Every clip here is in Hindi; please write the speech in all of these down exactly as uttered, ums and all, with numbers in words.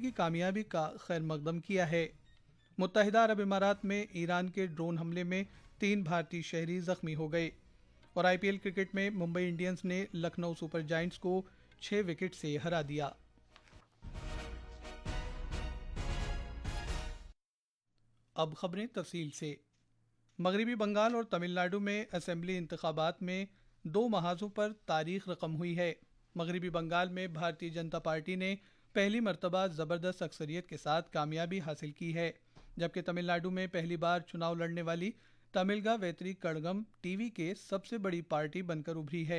की कामयाबी का खैर मकदम किया है। मुत्तहिदा अरब इमारात में ईरान के ड्रोन हमले में तीन भारतीय शहरी जख्मी हो गए। और आईपीएल क्रिकेट में मुंबई इंडियंस ने लखनऊ सुपर जायंट्स को छह विकेट से हरा दिया। अब खबरें तफसील से। मगरबी बंगाल और तमिलनाडु में असेंबली इंतखाबात में दो महाजों पर तारीख रकम हुई है। मगरबी बंगाल में भारतीय जनता पार्टी ने पहली मरतबा ज़बरदस्त अक्सरियत के साथ कामयाबी हासिल की है, जबकि तमिलनाडु में पहली बार चुनाव लड़ने वाली तमिलगा वेत्री कड़गम टीवी के सबसे बड़ी पार्टी बनकर उभरी है।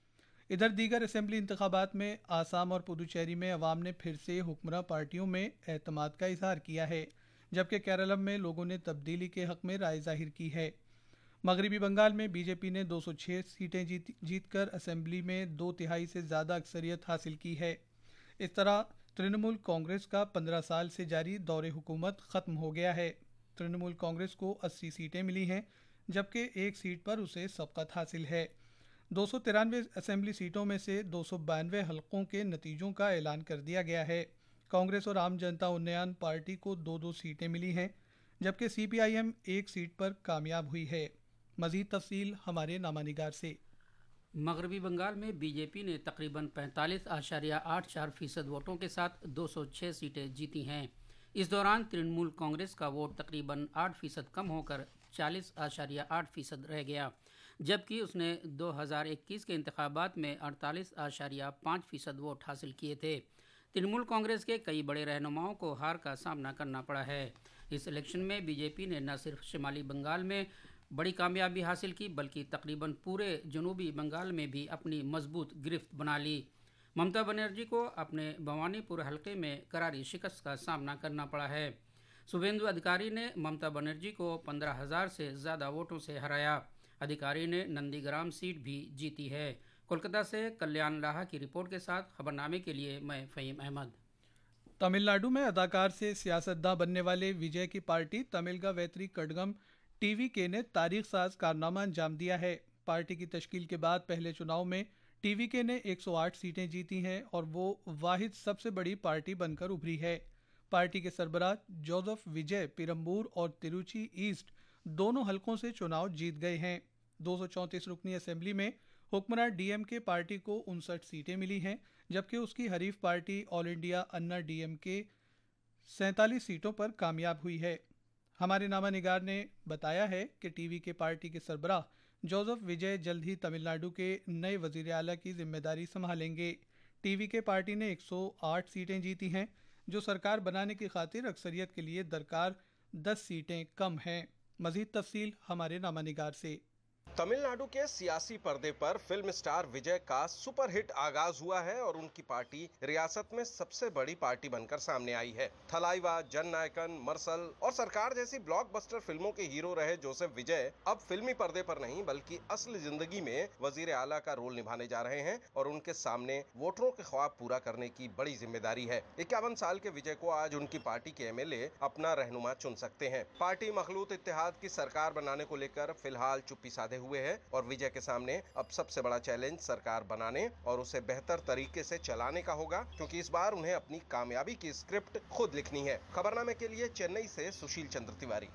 इधर दीगर असेंबली इंतखाबात में आसाम और पुदुचेरी में अवाम ने फिर से हुक्मरां पार्टियों में एतमाद का इजहार किया है, जबकि केरलम में लोगों ने तब्दीली के हक में राय जाहिर की है। मगरबी बंगाल में बीजेपी ने दो सौ छह सीटें जीत जीतकर असेंबली में दो तिहाई से ज़्यादा अक्सरियत हासिल की है। इस तरह तृणमूल कांग्रेस का पंद्रह साल से जारी दौरे हुकूमत ख़त्म हो गया है। तृणमूल कांग्रेस को अस्सी सीटें मिली हैं, जबकि एक सीट पर उसे सबकत हासिल है। दो सौ तिरानवे असेंबली सीटों में से दो सौ बानवे हल्कों के नतीजों का ऐलान कर दिया गया है। कांग्रेस और आम जनता उन्नयन पार्टी को दो दो सीटें मिली हैं, जबकि सीपीआईएम एक सीट पर कामयाब हुई है। मजीद तफसील हमारे नामानिगार से। मगरबी बंगाल में बीजेपी ने तकरीबन पैंतालीस आशारिया आठ चार फीसद वोटों के साथ दो सौ छह सीटें जीती हैं। इस दौरान तृणमूल कांग्रेस का वोट तकरीबन आठ फीसद कम होकर चालीस आशारिया आठ फीसद रह गया, जबकि उसने दो हज़ार इक्कीस के इंतखाबात में अड़तालीस आशारिया पाँच फीसद वोट हासिल किए थे। तृणमूल कांग्रेस के कई बड़े रहनुमाओं को हार का सामना करना पड़ा है। इस इलेक्शन में बीजेपी ने न सिर्फ शिमाली बंगाल में बड़ी कामयाबी हासिल की, बल्कि तकरीबन पूरे जनूबी बंगाल में भी अपनी मजबूत गिरफ्त बना ली। ममता बनर्जी को अपने भवानीपुर हलके में करारी शिकस्त का सामना करना पड़ा है। शुभेंदु अधिकारी ने ममता बनर्जी को पंद्रह हजार से ज़्यादा वोटों से हराया। अधिकारी ने नंदीग्राम सीट भी जीती है। कोलकाता से कल्याण लाहा की रिपोर्ट के साथ खबरनामे के लिए मैं फ़हीम अहमद। तमिलनाडु में अदाकार से सियासतदां बनने वाले विजय की पार्टी तमिलगा वेत्री कड़गम टीवीके ने तारीख साज कारनामा अंजाम दिया है। पार्टी की तश्कील के बाद पहले चुनाव में टीवीके ने एक सौ आठ सीटें जीती हैं और वो वाहिद सबसे बड़ी पार्टी बनकर उभरी है। पार्टी के सरबराह जोसेफ विजय पेरम्बूर और तिरुचि ईस्ट दोनों हलकों से चुनाव जीत गए हैं। दो सौ चौंतीस रुकनी असेंबली में हुक्मरान डीएमके पार्टी को उनसठ सीटें मिली हैं, जबकि उसकी हरीफ पार्टी ऑल इंडिया अन्ना डीएमके सैंतालीस सीटों पर कामयाब हुई है। हमारे नामानिगार ने बताया है कि टीवी के पार्टी के सरबराह जोसेफ विजय जल्द ही तमिलनाडु के नए वजीर आला की जिम्मेदारी संभालेंगे। टीवी के पार्टी ने एक सौ आठ सीटें जीती हैं, जो सरकार बनाने की खातिर अक्सरियत के लिए दरकार दस सीटें कम हैं। मजीद तफसील हमारे नामानिगार से। तमिलनाडु के सियासी पर्दे पर फिल्म स्टार विजय का सुपरहिट आगाज हुआ है और उनकी पार्टी रियासत में सबसे बड़ी पार्टी बनकर सामने आई है। थलाइवा, जननायकन, मरसल और सरकार जैसी ब्लॉकबस्टर फिल्मों के हीरो रहे जोसेफ विजय अब फिल्मी पर्दे पर नहीं बल्कि असली जिंदगी में वजीर आला का रोल निभाने जा रहे हैं और उनके सामने वोटरों के ख्वाब पूरा करने की बड़ी जिम्मेदारी है। इक्यावन साल के विजय को आज उनकी पार्टी के एमएलए अपना रहनुमा चुन सकते हैं। पार्टी मखलूत इत्तेहाद की सरकार बनाने को लेकर फिलहाल चुप्पी साधे हुए है और विजय के सामने अब सबसे बड़ा चैलेंज सरकार बनाने और उसे बेहतर तरीके से चलाने का होगा, क्योंकि इस बार उन्हें अपनी कामयाबी की स्क्रिप्ट खुद लिखनी है। खबरनामे के लिए चेन्नई से सुशील चंद्र तिवारी।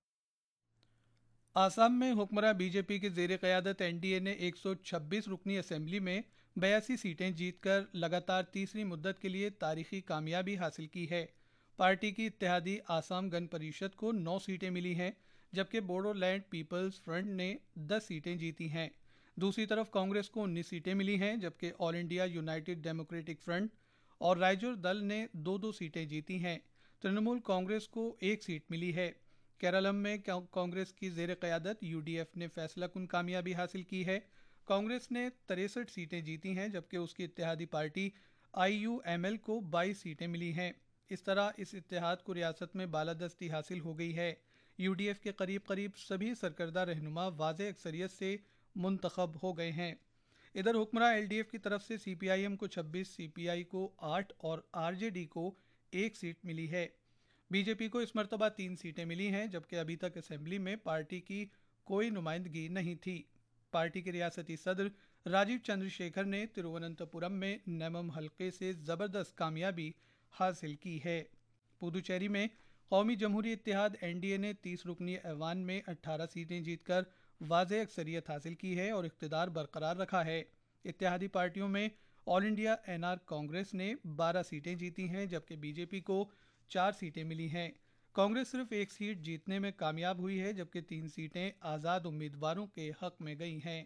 आसाम में हुक्मरान बीजेपी के जेर क़यादत एनडीए ने एक सौ छब्बीस रुकनी असेंबली में बयासी सीटें जीतकर लगातार तीसरी मुद्दत के लिए तारीखी कामयाबी हासिल की है। पार्टी की इत्तेहादी आसाम गण परिषद को नौ सीटें मिली हैं, जबकि बोडोलैंड पीपल्स फ्रंट ने दस सीटें जीती हैं। दूसरी तरफ कांग्रेस को उन्नीस सीटें मिली हैं, जबकि all India United democratic front और राइजोर दल ने दो दो सीटें जीती हैं। तृणमूल कांग्रेस को एक सीट मिली है। केरलम में कांग्रेस की जेर क़यादत यूडीएफ ने फैसला कुन कामयाबी हासिल की है। कांग्रेस ने तिरसठ सीटें जीती हैं, जबकि उसकी इत्तेहादी पार्टी आईयूएमएल को बाईस सीटें मिली हैं। इस तरह इस इत्तेहाद को रियासत में बालादस्ती हासिल हो गई है। यूडीएफ के करीब करीब सभी सरकर्दा रहनुमा वाज़ेह अक्सरियत से मुंतखब हो गए हैं। इधर हुक्मरान एलडीएफ की तरफ से सीपीआईएम को छब्बीस, सीपीआई को आठ और आरजेडी को एक सीट मिली है। बीजेपी को इस मरतबा तीन सीटें मिली हैं, जबकि अभी तक असेंबली में पार्टी की कोई नुमाइंदगी नहीं थी। पार्टी के रियासती सदर राजीव चंद्रशेखर ने तिरुवनंतपुरम में नेमम हल्के से जबरदस्त कामयाबी हासिल की है। पुदुचेरी में कौमी जमहूरी इत्तेहाद एनडीए ने तीस रुकनी ऐवान में अठारह सीटें जीतकर वाज़ेह अक्सरियत हासिल की है और इक़्तिदार बरकरार रखा है। इत्तेहादी पार्टियों में ऑल इंडिया एनआर कांग्रेस ने बारह सीटें जीती हैं, जबकि बीजेपी को चार सीटें मिली हैं। कांग्रेस सिर्फ एक सीट जीतने में कामयाब हुई है, जबकि तीन सीटें आज़ाद उम्मीदवारों के हक में गई हैं।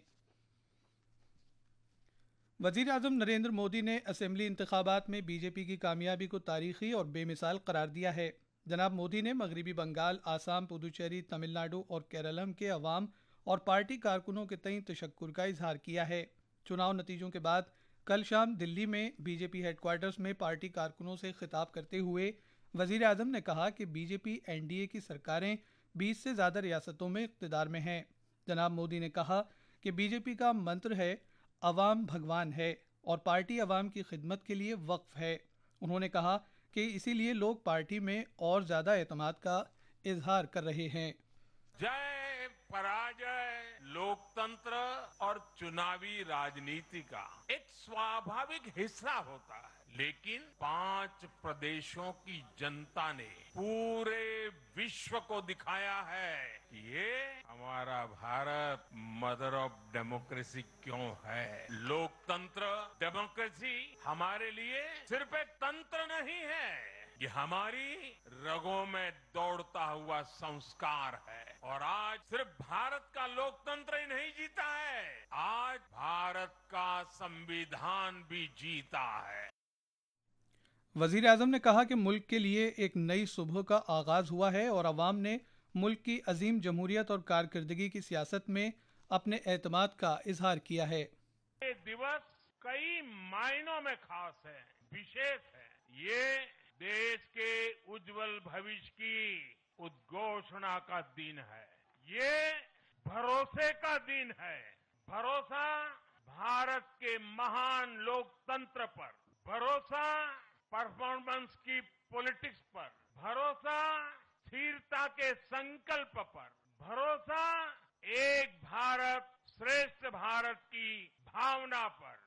वज़ीर आज़म नरेंद्र मोदी ने असेंबली इंतखाबात में बीजेपी की कामयाबी को तारीखी और बेमिसाल करार दिया है। जनाब मोदी ने मगरबी बंगाल, आसाम, पुदुचेरी, तमिलनाडु और केरलम के अवाम और पार्टी कारकुनों के तय तशक्कुर का इजहार किया है। चुनाव नतीजों के बाद कल शाम दिल्ली में बीजेपी हेडक्वार्टर्स में पार्टी कारकुनों से खिताब करते हुए वज़ीर आज़म ने कहा कि बीजेपी एनडीए की सरकारें बीस से ज़्यादा रियासतों में इक़्तिदार में हैं। जनाब मोदी ने कहा कि बीजेपी का मंत्र है अवाम भगवान है और पार्टी अवाम की खिदमत के लिए वक्फ है। उन्होंने कहा कि इसीलिए लोग पार्टी में और ज़्यादा एतमाद का इजहार कर रहे हैं। जय पराजय लोकतंत्र और चुनावी राजनीति का एक स्वाभाविक हिस्सा होता है, लेकिन पांच प्रदेशों की जनता ने पूरे विश्व को दिखाया है कि ये हमारा भारत मदर ऑफ डेमोक्रेसी क्यों है। लोकतंत्र, डेमोक्रेसी हमारे लिए सिर्फ एक तंत्र नहीं है, ये हमारी रगों में दौड़ता हुआ संस्कार है। और आज सिर्फ भारत का लोकतंत्र ही नहीं जीता है, आज भारत का संविधान भी जीता है। वज़ीर आज़म ने कहा कि मुल्क के लिए एक नई सुबह का आगाज हुआ है और अवाम ने मुल्क की अजीम जमहूरियत और कारकर्दगी की सियासत में अपने एतमाद का इजहार किया है। ये दिवस कई मायनों में खास है, विशेष है। ये देश के उज्जवल भविष्य की उद्घोषणा का दिन है, ये भरोसे का दिन है। भरोसा भारत के महान लोकतंत्र पर, भरोसा परफॉर्मेंस की पॉलिटिक्स पर, भरोसा स्थिरता के संकल्प पर, भरोसा एक भारत श्रेष्ठ भारत की भावना पर।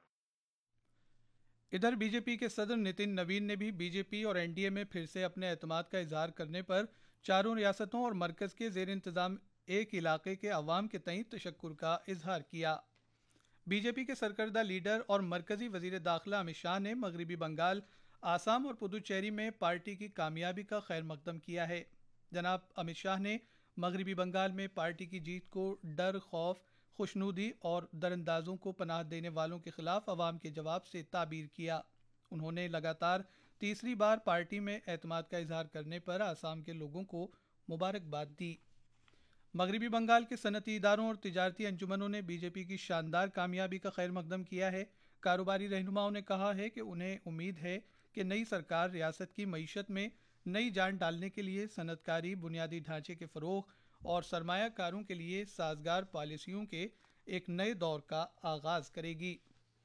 इधर बीजेपी के सदर नितिन नवीन ने भी बीजेपी और एनडीए में फिर से अपने एतमाद का इजहार करने पर चारों रियासतों और मरकज के जेर इंतजाम एक इलाके के अवाम के तय तशक्कुर का इजहार किया। बीजेपी के सरकर्दा लीडर और मरकजी वजीर दाखिला अमित शाह ने मगरबी बंगाल, आसाम और पुदुचेरी में पार्टी की कामयाबी का खैर मकदम किया है। जनाब अमित शाह ने मगरबी बंगाल में पार्टी की जीत को डर, खौफ, खुशनुदी और दरअंदाजों को पनाह देने वालों के खिलाफ अवाम के जवाब से ताबीर किया। उन्होंने लगातार तीसरी बार पार्टी में एतमाद का इजहार करने पर आसाम के लोगों को मुबारकबाद दी। मगरबी बंगाल के सनती इदारों और तिजारती अंजुमनों ने बीजेपी की शानदार कामयाबी का खैर मकदम किया है। कारोबारी रहनुमाओं ने कहा है कि उन्हें उम्मीद है कि नई सरकार रियासत की मईशत में नई जान डालने के लिए सनतकारी, बुनियादी ढांचे के फरोग और सरमायाकारों के लिए साजगार पॉलिसियों के एक नए दौर का आगाज करेगी।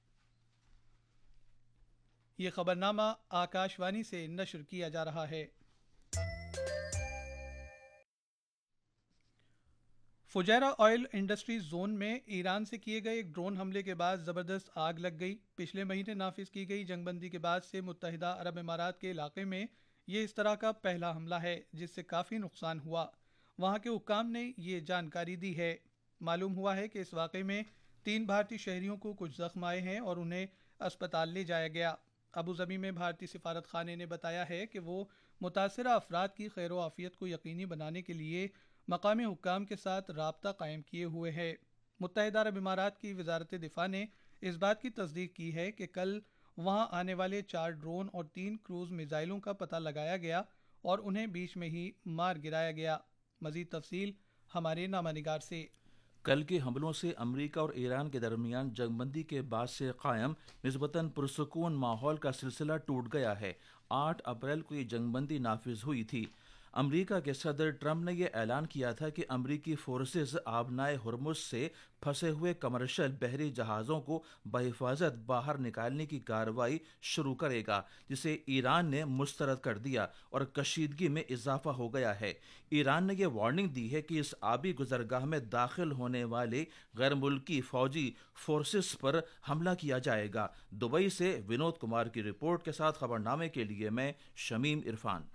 ये खबरनामा आकाशवाणी से नशर किया जा रहा है। फुजैरा ऑयल इंडस्ट्रीज जोन में ईरान से किए गए एक ड्रोन हमले के बाद जबरदस्त आग लग गई। पिछले महीने नाफिज की गई जंगबंदी के बाद से मुत्तहिदा अरब इमारात के इलाके में ये इस तरह का पहला हमला है, जिससे काफ़ी नुकसान हुआ। वहाँ के हुक्काम ने ये जानकारी दी है। मालूम हुआ है कि इस वाक़े में तीन भारतीय शहरियों को कुछ जख्म आए हैं और उन्हें अस्पताल ले जाया गया। अबू ज़बी में भारतीय सिफारत खाने ने बताया है कि वो मुतासरा अफराद की खैर आफियत को यकीनी बनाने के लिए मकामी हुक्काम के साथ राब्ता कायम किए हुए है। मुत्तहिदा अरब इमारात की वजारत दिफा ने इस बात की तस्दीक की है कि कल वहाँ आने वाले चार ड्रोन और तीन क्रूज मिसाइलों का पता लगाया गया और उन्हें बीच में ही मार गिराया गया। मजीद तफसील हमारे नामानिगार से। कल के हमलों से अमेरिका और ईरान के दरमियान जंगबंदी के बाद से कायम निस्बतन पुरसुकून माहौल का सिलसिला टूट गया है। आठ अप्रैल को ये जंगबंदी नाफिज हुई थी। अमेरिका के सदर ट्रंप ने यह ऐलान किया था कि अमेरिकी फोर्सेस आबनाए हुर्मुज से फंसे हुए कमर्शियल बहरी जहाज़ों को बहिफाजत बाहर निकालने की कार्रवाई शुरू करेगा, जिसे ईरान ने मुस्तरद कर दिया और कशीदगी में इजाफा हो गया है। ईरान ने यह वार्निंग दी है कि इस आबी गुजरगाह में दाखिल होने वाले गैर मुल्की फौजी फोर्सेस पर हमला किया जाएगा। दुबई से विनोद कुमार की रिपोर्ट के साथ खबरनामे के लिए मैं शमीम इरफान।